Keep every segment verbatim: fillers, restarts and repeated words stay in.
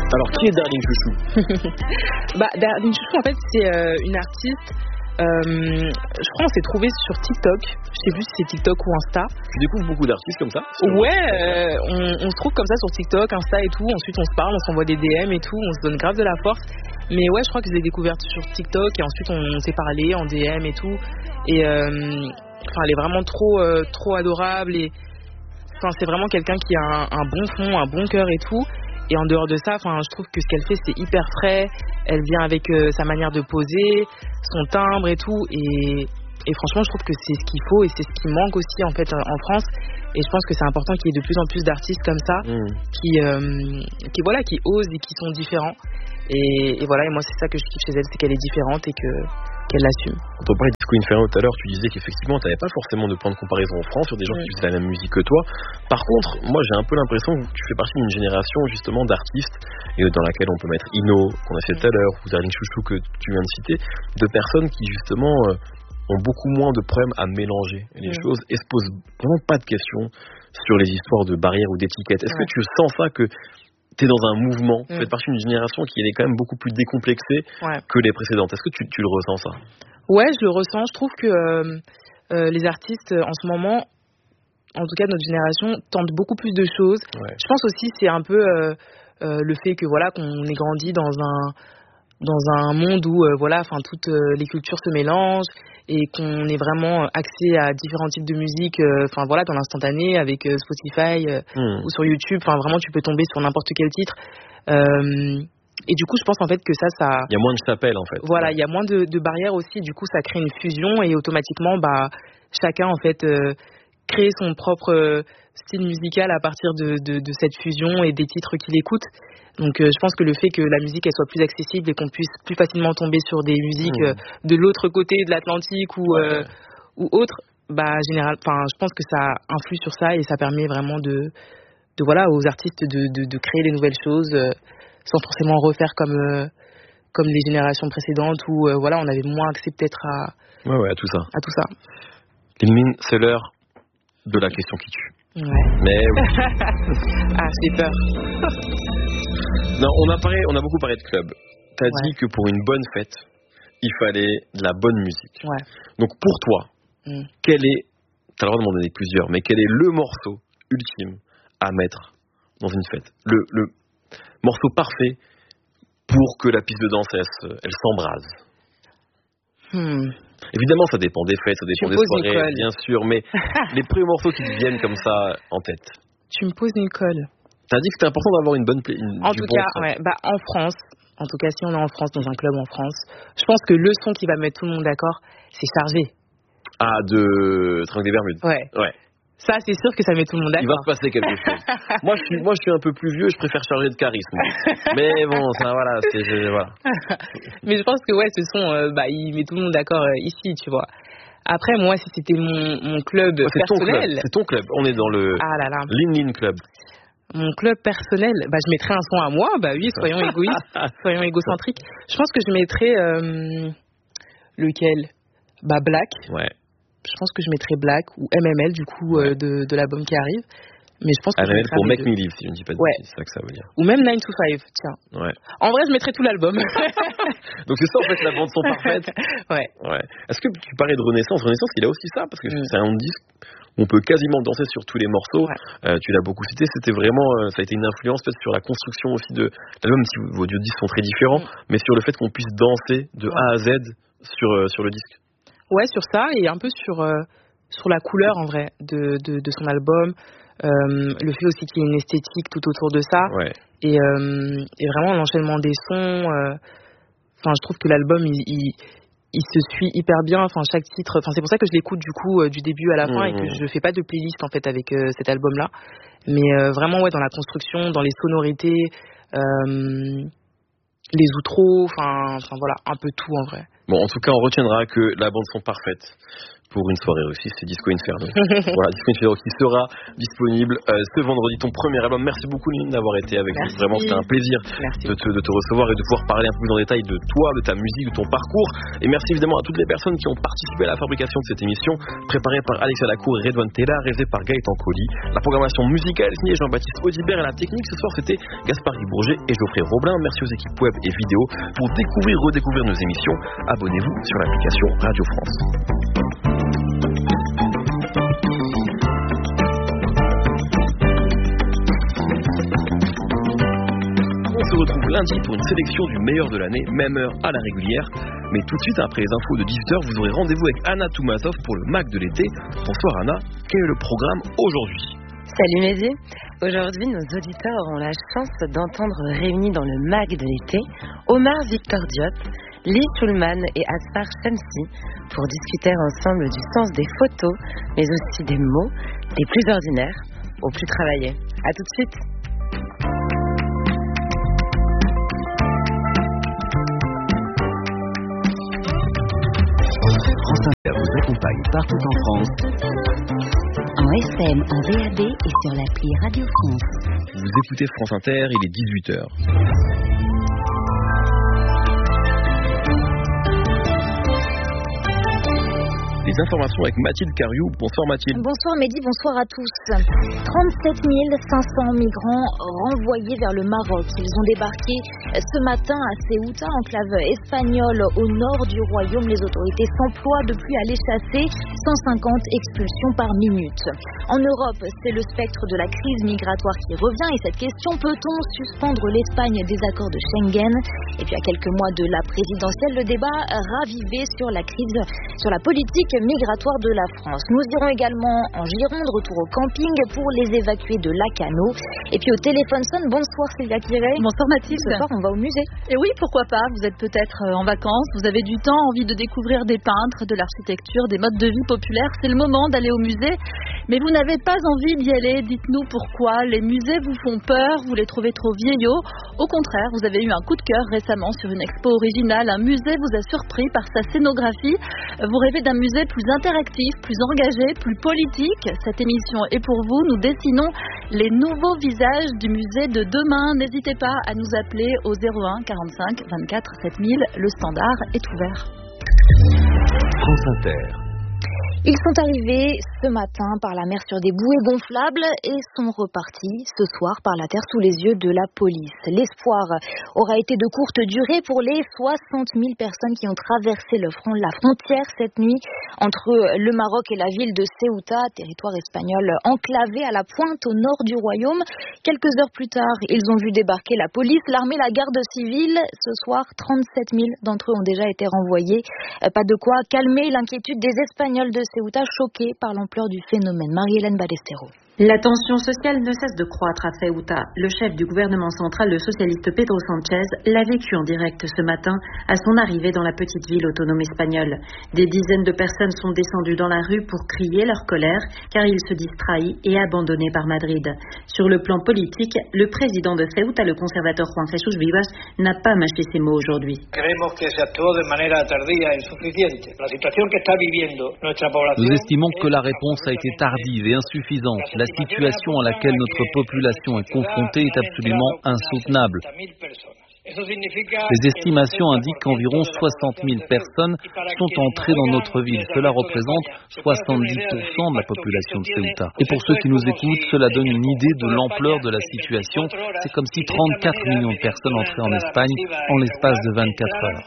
Alors, qui est Darling Chouchou? Bah, Darling Chouchou, en fait, c'est euh, une artiste. Euh, je crois qu'on s'est trouvé sur TikTok. Je sais plus si c'est TikTok ou Insta. Tu découvres beaucoup d'artistes comme ça? Ouais, euh, on, on se trouve comme ça sur TikTok, Insta et tout. Ensuite, on se parle, on s'envoie des D M et tout. On se donne grave de la force. Mais ouais, je crois que je l'ai découverte sur TikTok et ensuite on, on s'est parlé en D M et tout. Et euh, enfin, elle est vraiment trop, euh, trop adorable et enfin, c'est vraiment quelqu'un qui a un, un bon fond, un bon cœur et tout. Et en dehors de ça, enfin, je trouve que ce qu'elle fait, c'est hyper frais. Elle vient avec euh, sa manière de poser, son timbre et tout. Et, et franchement, je trouve que c'est ce qu'il faut et c'est ce qui manque aussi en fait en France. Et je pense que c'est important qu'il y ait de plus en plus d'artistes comme ça, mmh. qui, euh, qui voilà, qui osent et qui sont différents. Et, et voilà, et moi c'est ça que je kiffe chez elle, c'est qu'elle est différente et que qu'elle l'assume. Quand on parlait de Disco Inferno tout à l'heure, tu disais qu'effectivement tu n'avais pas forcément de point de comparaison en France sur des gens mmh. qui faisaient la même musique que toi. Par contre, moi j'ai un peu l'impression que tu fais partie d'une génération justement d'artistes, et dans laquelle on peut mettre Ino, qu'on a fait tout à l'heure, ou Darling Chouchou que tu viens de citer, de personnes qui justement euh, ont beaucoup moins de problèmes à mélanger les mmh. choses et se posent vraiment pas de questions sur les histoires de barrières ou d'étiquettes. Est-ce ouais. que tu sens ça que tu es dans un mouvement, tu mmh. fais partie d'une génération qui est quand même beaucoup plus décomplexée ouais. que les précédentes. Est-ce que tu, tu le ressens ça? Ouais, je le ressens. Je trouve que euh, euh, les artistes en ce moment, en tout cas de notre génération, tentent beaucoup plus de choses. Ouais. Je pense aussi c'est un peu euh, euh, le fait que voilà qu'on ait grandi dans un dans un monde où euh, voilà, enfin toutes euh, les cultures se mélangent et qu'on ait vraiment accès à différents types de musique, enfin euh, voilà, dans l'instantané avec euh, Spotify euh, mmh. ou sur YouTube. Enfin vraiment, tu peux tomber sur n'importe quel titre. Euh, et du coup, je pense en fait que ça, ça. Il y a moins de chapelles en fait. Voilà, il ouais. y a moins de, de barrières aussi. Du coup, ça crée une fusion et automatiquement, bah chacun en fait euh, crée son propre style musical à partir de, de, de cette fusion et des titres qu'il écoute. Donc euh, je pense que le fait que la musique elle soit plus accessible et qu'on puisse plus facilement tomber sur des musiques mmh. euh, de l'autre côté de l'Atlantique ou ouais. euh, ou autre, bah général, enfin je pense que ça influe sur ça et ça permet vraiment de de voilà aux artistes de de, de créer des nouvelles choses euh, sans forcément refaire comme euh, comme les générations précédentes où euh, voilà on avait moins accès peut-être à ouais ouais à tout ça à tout ça. Lil Min, c'est l'heure de la question qui tue. Ouais. Mais oui. Ah, j'ai peur. Non, on a parlé, on a beaucoup parlé de club. T'as ouais. dit que pour une bonne fête, il fallait de la bonne musique. Ouais. Donc pour toi, mm. quel est, t'as le droit de m'en donner plusieurs, mais quel est le morceau ultime à mettre dans une fête? Le, le morceau parfait pour que la piste de danse, elle, elle s'embrase. Hmm. Évidemment, ça dépend des fêtes, ça dépend des soirées, bien sûr, mais les premiers morceaux qui te viennent comme ça en tête. Tu me poses une colle. T'as dit que c'était important d'avoir une bonne... Une, en tout bon cas, ouais, bah, en France, en tout cas si on est en France, dans un club en France, je pense que le son qui va mettre tout le monde d'accord, c'est Chargé. Ah, de Triangle des Bermudes. Ouais. Ouais. Ça, c'est sûr que ça met tout le monde d'accord. Il va se passer quelque chose. moi, je suis, moi, je suis un peu plus vieux, je préfère Chargé de charisme. Mais bon, ça, voilà, c'est, je, voilà. Mais je pense que, ouais, ce son, euh, bah, il met tout le monde d'accord euh, ici, tu vois. Après, moi, si c'était mon, mon club ouais, c'est personnel... Ton club, c'est ton club. On est dans le ah là là. Lin Lin Club. Mon club personnel, bah, je mettrais un son à moi. Bah oui, soyons égoïstes, soyons égocentriques. Je pense que je mettrais... Euh, lequel? Bah, Black. Ouais. Je pense que je mettrais Black ou M M L du coup ouais. euh, de, de l'album qui arrive. Mais je pense que M M L je pour Make Me Live, si je ne dis pas de ouais. bêtises, c'est ça que ça veut dire. Ou même nine to five, tiens. Ouais. En vrai, je mettrais tout l'album. Donc c'est ça en fait la bande son parfaite. Ouais. Ouais. Est-ce que tu parlais de Renaissance? Renaissance, il a aussi ça parce que mm. c'est un disque. On peut quasiment danser sur tous les morceaux. Ouais. Euh, tu l'as beaucoup cité. C'était vraiment, euh, ça a été une influence peut-être sur la construction aussi de l'album, si vos audio disques sont très différents, mm. mais sur le fait qu'on puisse danser de ouais. A à Z sur euh, sur le disque. Ouais, sur ça et un peu sur euh, sur la couleur en vrai de de, de son album. Euh, le fait aussi qu'il y ait une esthétique tout autour de ça. Ouais. Et euh, et vraiment l'enchaînement des sons. Enfin, euh, je trouve que l'album il, il il se suit hyper bien, enfin chaque titre, enfin c'est pour ça que je l'écoute du coup euh, du début à la fin mmh. et que je fais pas de playlist en fait avec euh, cet album là, mais euh, vraiment ouais dans la construction, dans les sonorités, euh, les outros, enfin enfin voilà un peu tout en vrai. Bon en tout cas on retiendra que la bande son parfaite pour une soirée aussi, c'est Disco Inferno. Voilà, Disco Inferno qui sera disponible euh, ce vendredi, ton premier album. Merci beaucoup Lynn d'avoir été avec Merci. nous. Vraiment, c'était un plaisir de te, de te recevoir et de pouvoir parler un peu plus en détail de toi, de ta musique, de ton parcours. Et merci évidemment à toutes les personnes qui ont participé à la fabrication de cette émission, préparée par Alex Alacour et Redouane Tella, réalisée par Gaëtan Colli. La programmation musicale signée Jean-Baptiste Audibert et la technique ce soir c'était Gaspard Bourget et Geoffrey Roblin. Merci aux équipes web et vidéo. Pour découvrir, redécouvrir nos émissions, abonnez-vous sur l'application Radio France. On se retrouve lundi pour une sélection du meilleur de l'année, même heure à la régulière. Mais tout de suite, après les infos de dix-huit heures, vous aurez rendez-vous avec Anna Toumazov pour le Mac de l'été. Bonsoir Anna, quel est le programme aujourd'hui? Salut Mehdi. Aujourd'hui, nos auditeurs auront la chance d'entendre réunis dans le Mac de l'été Omar Victor Diop, Lee Schulman et Asfar Shamsi pour discuter ensemble du sens des photos, mais aussi des mots, des plus ordinaires aux plus travaillés. À tout de suite. France Inter vous accompagne partout en France. En F M, en V A B et sur l'appli Radio France. Vous écoutez France Inter, il est dix-huit heures. Les informations avec Mathilde Cariou. Bonsoir Mathilde. Bonsoir Mehdi, bonsoir à tous. trente-sept mille cinq cents migrants renvoyés vers le Maroc. Ils ont débarqué ce matin à Ceuta, enclave espagnole au nord du royaume. Les autorités s'emploient depuis à les chasser, cent cinquante expulsions par minute. En Europe, c'est le spectre de la crise migratoire qui revient et cette question, peut-on suspendre l'Espagne des accords de Schengen? Et puis à quelques mois de la présidentielle, le débat ravivé sur la crise, sur la politique migratoire de la France. Nous irons également en Gironde, retour au camping pour les évacuer de Lacano. Et puis au téléphone sonne, bonsoir Sylvia Kirey. Bonsoir Mathilde. Ce soir on va au musée. Et oui, pourquoi pas, vous êtes peut-être en vacances, vous avez du temps, envie de découvrir des peintres, de l'architecture, des modes de vie populaires, c'est le moment d'aller au musée. Mais vous n'avez pas envie d'y aller, dites-nous pourquoi. Les musées vous font peur, vous les trouvez trop vieillots. Au contraire, vous avez eu un coup de cœur récemment sur une expo originale. Un musée vous a surpris par sa scénographie. Vous rêvez d'un musée plus interactif, plus engagé, plus politique. Cette émission est pour vous. Nous dessinons les nouveaux visages du musée de demain. N'hésitez pas à nous appeler au zéro un quarante-cinq vingt-quatre sept mille. Le standard est ouvert. France Inter. Ils sont arrivés ce matin par la mer sur des bouées gonflables et sont repartis ce soir par la terre sous les yeux de la police. L'espoir aura été de courte durée pour les soixante mille personnes qui ont traversé le front, la frontière cette nuit entre le Maroc et la ville de Ceuta, territoire espagnol enclavé à la pointe au nord du royaume. Quelques heures plus tard, ils ont vu débarquer la police, l'armée, la garde civile. Ce soir, trente-sept mille d'entre eux ont déjà été renvoyés. Pas de quoi calmer l'inquiétude des Espagnols de Ceuta, choqués par l'ampleur du phénomène. Marie-Hélène Ballesteros. La tension sociale ne cesse de croître à Ceuta. Le chef du gouvernement central, le socialiste Pedro Sánchez, l'a vécu en direct ce matin à son arrivée dans la petite ville autonome espagnole. Des dizaines de personnes sont descendues dans la rue pour crier leur colère car ils se disent trahis et abandonnés par Madrid. Sur le plan politique, le président de Ceuta, le conservateur Juan Jesús Vivas, n'a pas mâché ses mots aujourd'hui. Nous estimons que la réponse a été tardive et insuffisante. La La situation à laquelle notre population est confrontée est absolument insoutenable. Les estimations indiquent qu'environ soixante mille personnes sont entrées dans notre ville. Cela représente soixante-dix pour cent de la population de Ceuta. Et pour ceux qui nous écoutent, cela donne une idée de l'ampleur de la situation. C'est comme si trente-quatre millions de personnes entraient en Espagne en l'espace de vingt-quatre heures.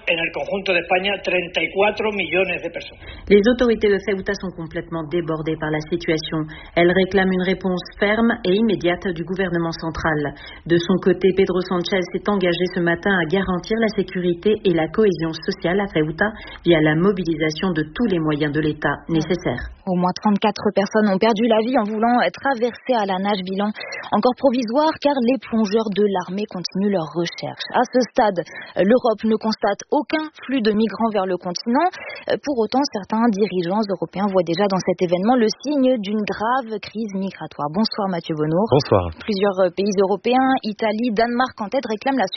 Les autorités de Ceuta sont complètement débordées par la situation. Elles réclament une réponse ferme et immédiate du gouvernement central. De son côté, Pedro Sánchez s'est engagé ce matin à garantir la sécurité et la cohésion sociale à Ceuta via la mobilisation de tous les moyens de l'État nécessaires. Au moins trente-quatre personnes ont perdu la vie en voulant traverser à la nage, bilan encore provisoire car les plongeurs de l'armée continuent leurs recherches. À ce stade, l'Europe ne constate aucun flux de migrants vers le continent. Pour autant, certains dirigeants européens voient déjà dans cet événement le signe d'une grave crise migratoire. Bonsoir Mathieu Bonnour. Bonsoir. Plusieurs pays européens, Italie, Danemark en tête, réclament la suspension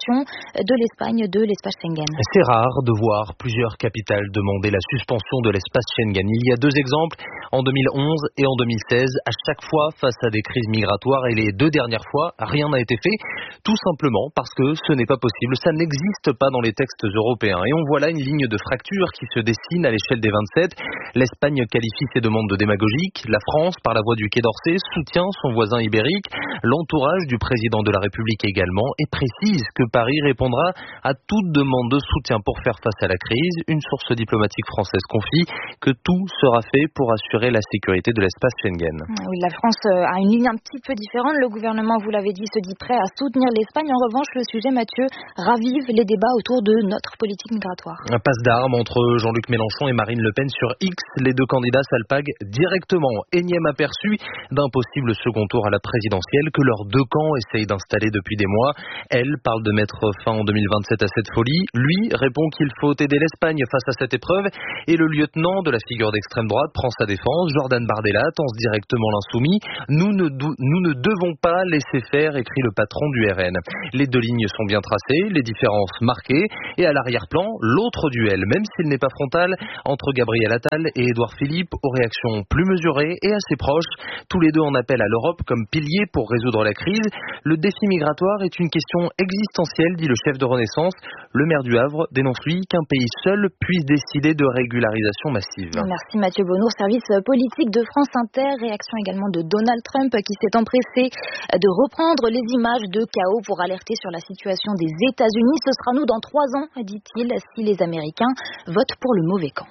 suspension de l'Espagne de l'espace Schengen. C'est rare de voir plusieurs capitales demander la suspension de l'espace Schengen. Il y a deux exemples, en deux mille onze et en deux mille seize. À chaque fois, face à des crises migratoires, et les deux dernières fois, rien n'a été fait, tout simplement parce que ce n'est pas possible. Ça n'existe pas dans les textes européens. Et on voit là une ligne de fracture qui se dessine à l'échelle des vingt-sept. L'Espagne qualifie ses demandes de démagogiques. La France, par la voix du Quai d'Orsay, soutient son voisin ibérique. L'entourage du président de la République également, et précise que Paris répondra à toute demande de soutien pour faire face à la crise. Une source diplomatique française confie que tout sera fait pour assurer la sécurité de l'espace Schengen. Oui, la France a une ligne un petit peu différente. Le gouvernement, vous l'avez dit, se dit prêt à soutenir l'Espagne. En revanche, le sujet, Mathieu, ravive les débats autour de notre politique migratoire. Un passe d'armes entre Jean-Luc Mélenchon et Marine Le Pen sur X. Les deux candidats s'alpaguent directement. Énième aperçu d'un possible second tour à la présidentielle que leurs deux camps essayent d'installer depuis des mois. Elle parle de mettre fin en deux mille vingt-sept à cette folie. Lui répond qu'il faut aider l'Espagne face à cette épreuve. Et le lieutenant de la figure d'extrême droite prend sa défense. Jordan Bardella tence directement l'insoumis. Nous ne, nous ne devons pas laisser faire, écrit le patron du R N. Les deux lignes sont bien tracées, les différences marquées. Et à l'arrière-plan, l'autre duel, même s'il n'est pas frontal, entre Gabriel Attal et Édouard Philippe, aux réactions plus mesurées et assez proches. Tous les deux en appellent à l'Europe comme pilier pour résoudre la crise. Le défi migratoire est une question existentielle, dit le chef de Renaissance. Le maire du Havre dénonce, lui, qu'un pays seul puisse décider de régularisation massive. Merci Mathieu Bonnour, service politique de France Inter. Réaction également de Donald Trump qui s'est empressé de reprendre les images de chaos pour alerter sur la situation des États-Unis. Ce sera nous dans trois ans, dit-il, si les Américains votent pour le mauvais camp.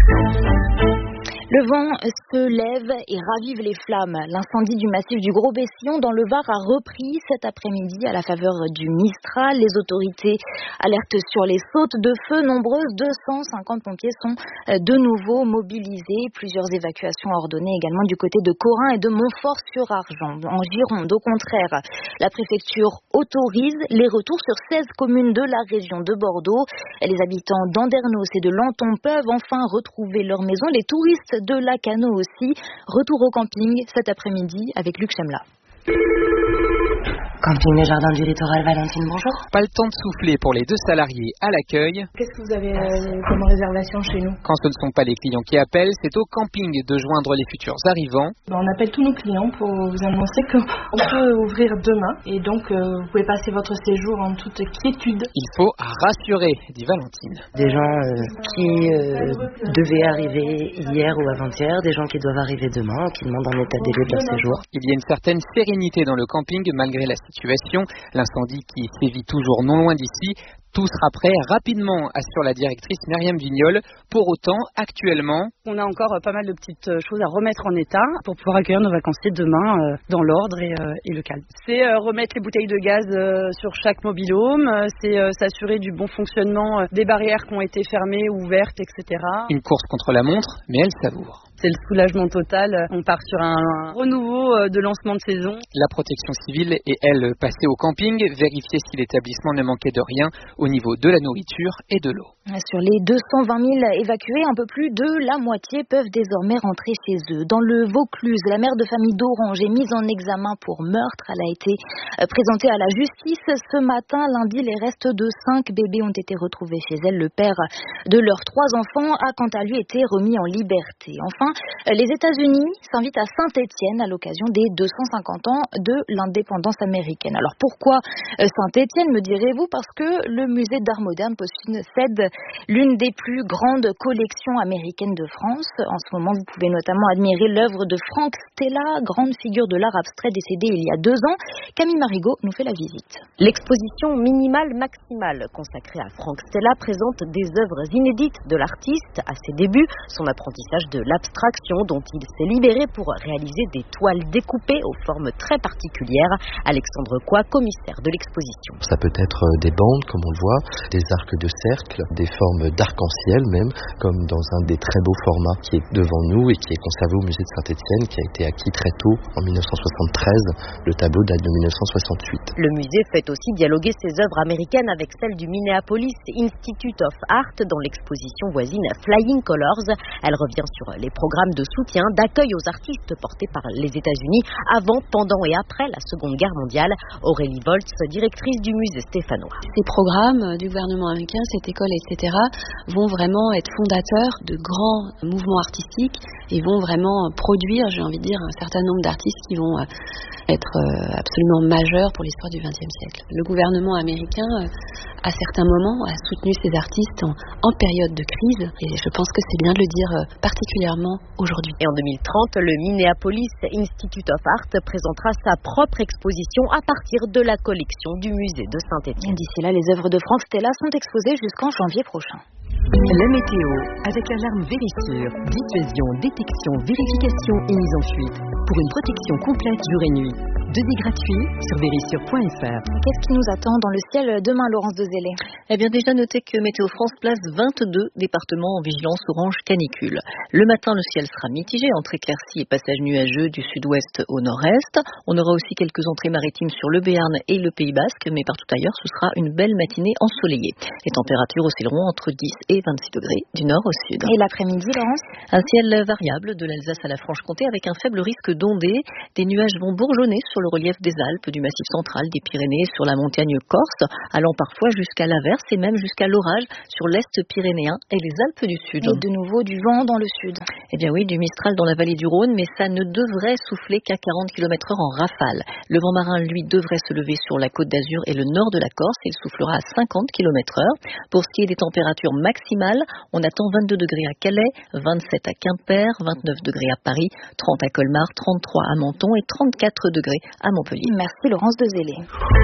Le vent se lève et ravive les flammes. L'incendie du massif du Gros Bessillon dans le Var a repris cet après-midi à la faveur du Mistral. Les autorités alertent sur les sautes de feu nombreuses. deux cent cinquante pompiers sont de nouveau mobilisés. Plusieurs évacuations ordonnées également du côté de Corin et de Montfort-sur-Argent. En Gironde, au contraire, la préfecture autorise les retours sur seize communes de la région de Bordeaux. Les habitants d'Andernos et de Lanton peuvent enfin retrouver leur maison. Les touristes de Lacanau aussi. Retour au camping cet après-midi avec Luc Chemla. Camping Les Jardins du Littoral, Valentine, bonjour. Pas le temps de souffler pour les deux salariés à l'accueil. Qu'est-ce que vous avez euh, comme réservation chez nous? Quand ce ne sont pas les clients qui appellent, c'est au camping de joindre les futurs arrivants. On appelle tous nos clients pour vous annoncer qu'on peut ouvrir demain et donc euh, vous pouvez passer votre séjour en toute quiétude. Il faut rassurer, dit Valentine. Des gens euh, qui euh, devaient arriver hier ou avant-hier, des gens qui doivent arriver demain, qui demandent un état des lieux de leur séjour. Il y a une certaine sérénité dans le camping malgré la situation. L'incendie qui sévit toujours non loin d'ici, tout sera prêt rapidement, assure la directrice Myriam Vignol. Pour autant, actuellement, on a encore pas mal de petites choses à remettre en état pour pouvoir accueillir nos vacanciers demain euh, dans l'ordre et, euh, et le calme. C'est euh, remettre les bouteilles de gaz euh, sur chaque mobil-home, euh, c'est euh, s'assurer du bon fonctionnement euh, des barrières qui ont été fermées ou ouvertes, et cetera. Une course contre la montre, mais elle savoure. C'est le soulagement total. On part sur un renouveau de lancement de saison. La protection civile est, elle, passée au camping, vérifier si l'établissement ne manquait de rien au niveau de la nourriture et de l'eau. Sur les deux cent vingt mille évacués, un peu plus de la moitié peuvent désormais rentrer chez eux. Dans le Vaucluse, la mère de famille d'Orange est mise en examen pour meurtre. Elle a été présentée à la justice ce matin. Lundi, les restes de cinq bébés ont été retrouvés chez elle. Le père de leurs trois enfants a quant à lui été remis en liberté. Enfin, les États-Unis s'invitent à Saint-Étienne à l'occasion des deux cent cinquante ans de l'indépendance américaine. Alors pourquoi Saint-Étienne, me direz-vous? Parce que le musée d'art moderne possède l'une des plus grandes collections américaines de France. En ce moment, vous pouvez notamment admirer l'œuvre de Frank Stella, grande figure de l'art abstrait décédé il y a deux ans. Camille Marigot nous fait la visite. L'exposition Minimale Maximale consacrée à Frank Stella présente des œuvres inédites de l'artiste à ses débuts, son apprentissage de l'abstraction dont il s'est libéré pour réaliser des toiles découpées aux formes très particulières. Alexandre Coy, commissaire de l'exposition. Ça peut être des bandes, comme on le voit, des arcs de cercle, des des formes d'arc-en-ciel même, comme dans un des très beaux formats qui est devant nous et qui est conservé au musée de Saint-Étienne, qui a été acquis très tôt en mille neuf cent soixante-treize. Le tableau date de mille neuf cent soixante-huit. Le musée fait aussi dialoguer ses œuvres américaines avec celles du Minneapolis Institute of Art dans l'exposition voisine Flying Colors. Elle revient sur les programmes de soutien, d'accueil aux artistes portés par les États-Unis avant, pendant et après la Seconde Guerre mondiale. Aurélie Volz, directrice du musée stéphanois. Ces programmes du gouvernement américain, cette école, et cetera, vont vraiment être fondateurs de grands mouvements artistiques et vont vraiment produire, j'ai envie de dire, un certain nombre d'artistes qui vont être absolument majeurs pour l'histoire du vingtième siècle. Le gouvernement américain, à certains moments, a soutenu ces artistes en, en période de crise, et je pense que c'est bien de le dire particulièrement aujourd'hui. Et en deux mille trente, le Minneapolis Institute of Art présentera sa propre exposition à partir de la collection du musée de Saint-Étienne. D'ici là, les œuvres de Franck Stella sont exposées jusqu'en janvier prochain. La météo, avec alarme Vérissure, dissuasion, détection, vérification et mise en fuite. Pour une protection complète jour et nuit. Devis gratuit sur vérissure point f r. Qu'est-ce qui nous attend dans le ciel demain, Laurence Dezellé? Eh bien, déjà notez que Météo France place vingt-deux départements en vigilance orange canicule. Le matin, le ciel sera mitigé entre éclaircies et passages nuageux du sud-ouest au nord-est. On aura aussi quelques entrées maritimes sur le Béarn et le Pays Basque, mais partout ailleurs, ce sera une belle matinée ensoleillée. Les températures oscilleront entre dix et vingt-six degrés du nord au sud. Et l'après-midi, Laurence? Un ciel variable de l'Alsace à la Franche-Comté avec un faible risque d'ondées. Des nuages vont bourgeonner sur le relief des Alpes, du Massif central, des Pyrénées, sur la montagne corse, allant parfois jusqu'à l'averse et même jusqu'à l'orage sur l'est pyrénéen et les Alpes du Sud. Et de nouveau du vent dans le sud. Eh bien oui, du Mistral dans la vallée du Rhône, mais ça ne devrait souffler qu'à quarante kilomètres heure en rafale. Le vent marin, lui, devrait se lever sur la Côte d'Azur et le nord de la Corse. Il soufflera à cinquante kilomètres heure. Pour ce qui est des températures maximales, on attend vingt-deux degrés à Calais, vingt-sept à Quimper, vingt-neuf degrés à Paris, trente à Colmar, trente-trois à Menton et trente-quatre degrés à Montpellier. Merci Laurence Dezellé.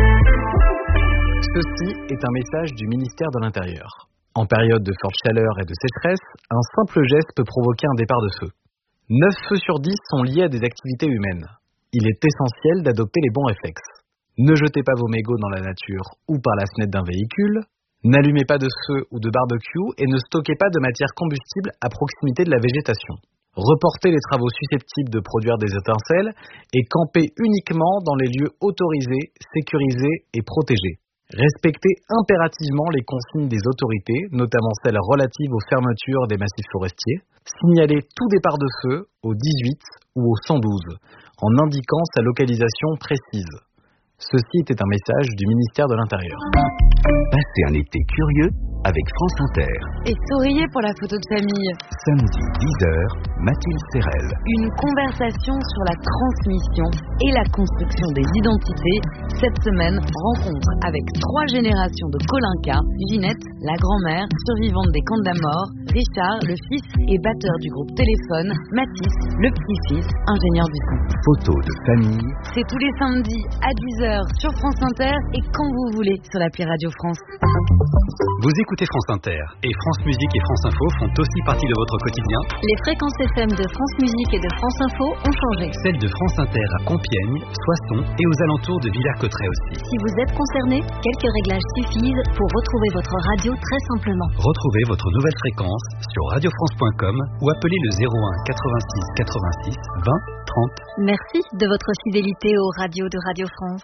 Ceci est un message du ministère de l'Intérieur. En période de forte chaleur et de sécheresse, un simple geste peut provoquer un départ de feu. neuf feux sur dix sont liés à des activités humaines. Il est essentiel d'adopter les bons réflexes. Ne jetez pas vos mégots dans la nature ou par la fenêtre d'un véhicule. N'allumez pas de feu ou de barbecue et ne stockez pas de matière combustible à proximité de la végétation. Reportez les travaux susceptibles de produire des étincelles et campez uniquement dans les lieux autorisés, sécurisés et protégés. Respectez impérativement les consignes des autorités, notamment celles relatives aux fermetures des massifs forestiers. Signalez tout départ de feu au dix-huit ou au cent douze, en indiquant sa localisation précise. Ceci était un message du ministère de l'Intérieur. Passez un été curieux avec France Inter. Et souriez pour la photo de famille. Samedi dix heures, Mathilde Serrel. Une conversation sur la transmission et la construction des identités. Cette semaine, rencontre avec trois générations de Colinca. Ginette, la grand-mère, survivante des camps de la mort. Richard, le fils et batteur du groupe Téléphone. Mathis, le petit-fils, ingénieur du son. Photos de famille. C'est tous les samedis à dix heures sur France Inter et quand vous voulez sur l'appli Radio France. Vous écoutez France Inter et France Musique et France Info font aussi partie de votre quotidien. Les fréquences F M de France Musique et de France Info ont changé. Celles de France Inter à Compiègne, Soissons et aux alentours de Villers-Cotterêts aussi. Si vous êtes concerné, quelques réglages suffisent pour retrouver votre radio très simplement. Retrouvez votre nouvelle fréquence sur radio france point com ou appelez le zéro un quatre-vingt-six quatre-vingt-six vingt trente. Merci de votre fidélité aux radios de Radio France.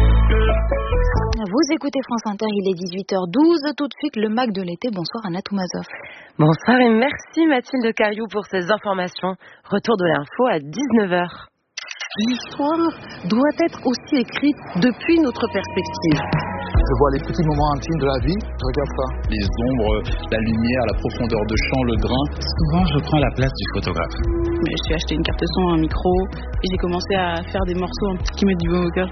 Vous écoutez France Inter, il est dix-huit heures douze. Tout de suite, le Mac de l'été. Bonsoir Anna Toumazov. Bonsoir et merci Mathilde Cariou pour ces informations. Retour de l'info à dix-neuf heures. L'histoire doit être aussi écrite depuis notre perspective. Je vois les petits moments intimes de la vie, je regarde ça. Les ombres, la lumière, la profondeur de champ, le grain. Souvent, je prends la place du photographe. Mais je suis acheté une carte son, un micro, et j'ai commencé à faire des morceaux qui mettent du bon au cœur.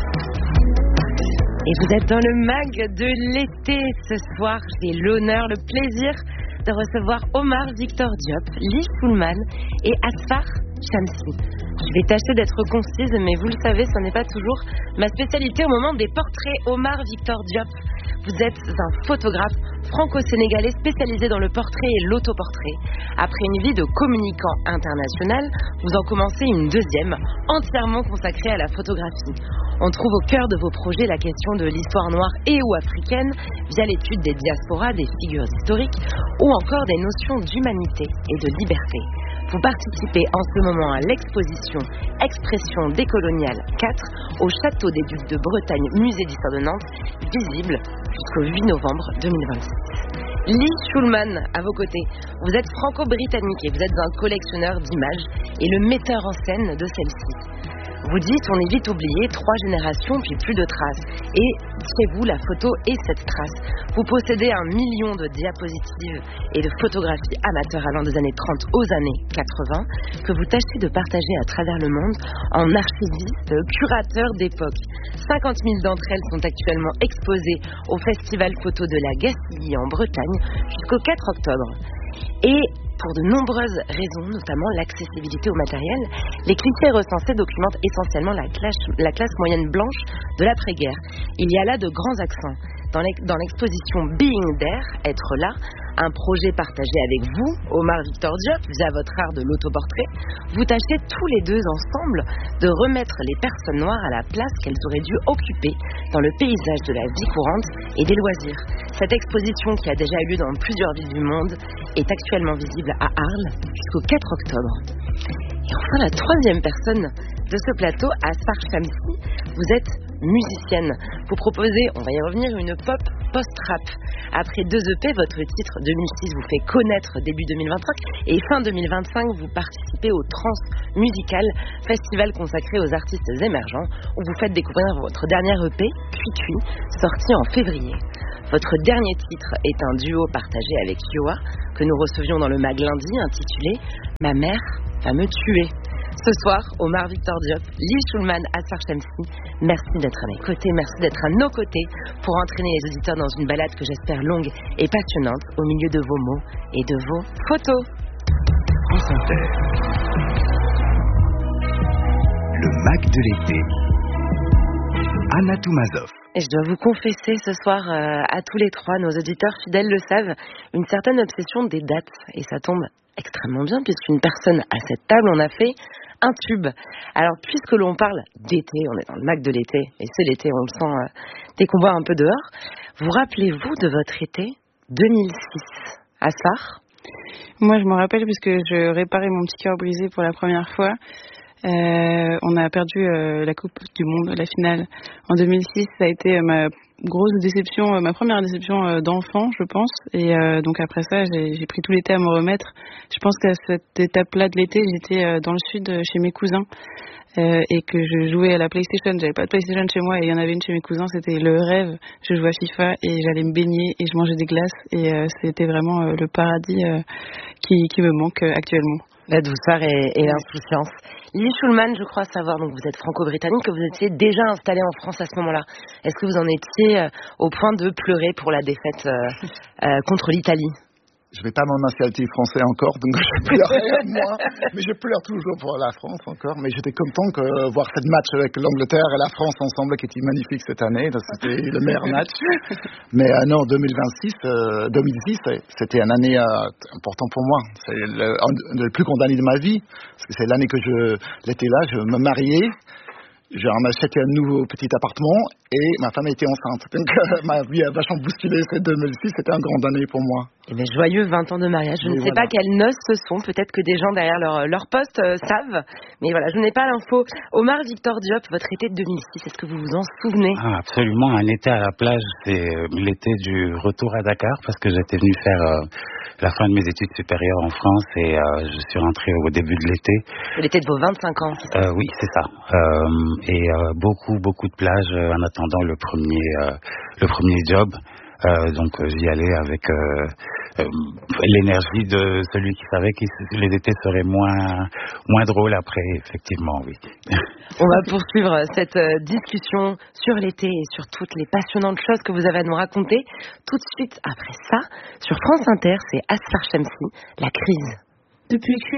Et vous êtes dans le mag de l'été ce soir. J'ai l'honneur, le plaisir de recevoir Omar Victor Diop, Lee Schulman et Asfar Shamsi. Je vais tâcher d'être concise, mais vous le savez, ce n'est pas toujours ma spécialité au moment des portraits. Omar Victor Diop, vous êtes un photographe franco-sénégalais spécialisé dans le portrait et l'autoportrait. Après une vie de communicant international, vous en commencez une deuxième, entièrement consacrée à la photographie. On trouve au cœur de vos projets la question de l'histoire noire et ou africaine via l'étude des diasporas, des figures historiques ou encore des notions d'humanité et de liberté. Vous participez en ce moment à l'exposition Expression décoloniale quatre au Château des Ducs de Bretagne, musée d'histoire de Nantes, visible jusqu'au huit novembre deux mille vingt-six. Lee Schulman, à vos côtés, vous êtes franco-britannique et vous êtes un collectionneur d'images et le metteur en scène de celle-ci. Vous dites, on est vite oublié, trois générations puis plus de traces. Et chez vous, la photo est cette trace. Vous possédez un million de diapositives et de photographies amateurs allant des années trente aux années quatre-vingts que vous tâchez de partager à travers le monde en archiviste, curateur d'époque. cinquante mille d'entre elles sont actuellement exposées au Festival Photo de la Gacilly en Bretagne jusqu'au quatre octobre. Et pour de nombreuses raisons, notamment l'accessibilité au matériel, les clichés recensés documentent essentiellement la classe, la classe moyenne blanche de l'après-guerre. Il y a là de grands accents. Dans l'exposition Being There, être là, un projet partagé avec vous, Omar Victor Diop, via votre art de l'autoportrait, vous tâchez tous les deux ensemble de remettre les personnes noires à la place qu'elles auraient dû occuper dans le paysage de la vie courante et des loisirs. Cette exposition, qui a déjà eu lieu dans plusieurs villes du monde, est actuellement visible à Arles jusqu'au quatre octobre. Et enfin, la troisième personne de ce plateau, Asfar Shamsi, vous êtes musicienne. Vous proposez, on va y revenir, une pop post-rap. Après deux E P, votre titre deux mille six vous fait connaître début deux mille vingt-cinq et fin deux mille vingt-cinq, vous participez au Trans Musical, festival consacré aux artistes émergents, où vous faites découvrir votre dernière E P, Cui Cui, sortie en février. Votre dernier titre est un duo partagé avec Yoa, que nous recevions dans le mag lundi, intitulé « Ma mère va me tuer ». Ce soir, Omar Victor Diop, Lee Schulman, Asfar Shamsi, merci d'être à mes côtés, merci d'être à nos côtés pour entraîner les auditeurs dans une balade que j'espère longue et passionnante au milieu de vos mots et de vos photos. France Inter. Le Mac de l'été. Anna Toumazov. Et je dois vous confesser ce soir euh, à tous les trois, nos auditeurs fidèles le savent, une certaine obsession des dates. Et ça tombe extrêmement bien puisqu'une personne à cette table en a fait un tube. Alors puisque l'on parle d'été, on est dans le Mac de l'été, et c'est l'été, on le sent euh, dès qu'on voit un peu dehors, vous rappelez-vous de votre été deux mille six, Asfar? Moi je me rappelle puisque je réparais mon petit cœur brisé pour la première fois. Euh, on a perdu euh, la Coupe du Monde, la finale en deux mille six. Ça a été euh, ma grosse déception, euh, ma première déception euh, d'enfant, je pense. Et euh, donc après ça, j'ai, j'ai pris tout l'été à me remettre. Je pense qu'à cette étape-là de l'été, j'étais euh, dans le sud euh, chez mes cousins euh, et que je jouais à la PlayStation. J'avais pas de PlayStation chez moi et il y en avait une chez mes cousins. C'était le rêve. Je jouais à FIFA et j'allais me baigner et je mangeais des glaces et euh, c'était vraiment euh, le paradis euh, qui, qui me manque euh, actuellement. La douceur et, et l'insouciance. Lee Schulman, je crois savoir, donc vous êtes franco-britannique, que vous étiez déjà installé en France à ce moment-là. Est-ce que vous en étiez euh, au point de pleurer pour la défaite euh, euh, contre l'Italie? Je vais pas mon nationalité français encore, donc je pleurais moi, mais je pleure toujours pour la France encore. Mais j'étais content que euh, voir cette match avec l'Angleterre et la France ensemble, qui était magnifique cette année. C'était le meilleur match. Mais euh, non, deux mille vingt-six, euh, deux mille six, c'était une année euh, importante pour moi. C'est le, un, le plus grand année de ma vie, parce que c'est l'année que je, l'été là, je me mariais. J'ai acheté un nouveau petit appartement et ma femme était enceinte. Donc euh, ma vie a vachement bousculé. Cette deux mille six, c'était une grande année pour moi. Eh bien, joyeux vingt ans de mariage. Je et ne sais voilà. pas quelles noces ce sont. Peut-être que des gens derrière leur, leur poste euh, savent. Mais voilà, je n'ai pas l'info. Omar Victor Diop, votre été de deux mille six, est-ce que vous vous en souvenez? Ah, absolument. Un été à la plage, c'est l'été du retour à Dakar parce que j'étais venu faire euh, la fin de mes études supérieures en France et euh, je suis rentré au début de l'été. L'été de vos vingt-cinq ans, c'est ça? euh, Oui, c'est ça. Euh, et euh, beaucoup, beaucoup de plages euh, en attendant le premier, euh, le premier job. Euh, donc euh, j'y allais avec euh, euh, l'énergie de celui qui savait que les étés seraient moins, moins drôles après, effectivement, oui. On va poursuivre cette euh, discussion sur l'été et sur toutes les passionnantes choses que vous avez à nous raconter. Tout de suite après ça, sur France Inter, c'est Asfar Shamsi, la crise. Depuis